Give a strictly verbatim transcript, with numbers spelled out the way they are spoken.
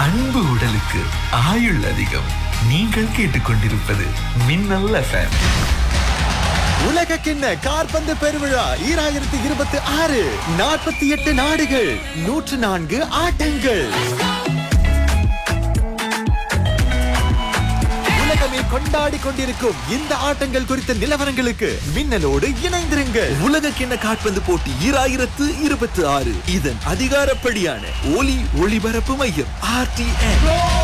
அன்பு உடலுக்கு ஆயுள் அதிகம். நீங்கள் கேட்டுக்கொண்டிருப்பது மின்னல் எஃப்எம். உலக கிண்ண காற்பந்து பெருவிழா ஈராயிரத்தி இருபத்தி ஆறு நாற்பத்தி எட்டு நாடுகள், நூற்று நான்கு ஆட்டங்கள். உலகமே கொண்டாடி கொண்டிருக்கும் இந்த ஆட்டங்கள் குறித்த நிலவரங்களுக்கு மின்னலோடு இணைந்திருங்கள். உலக கிண்ண காற்பந்து போட்டி ஈராயிரத்து இருபத்தி ஆறு இதன் அதிகாரப்படியான ஒலி ஒளிபரப்பு மையம் ஆர் டி என்.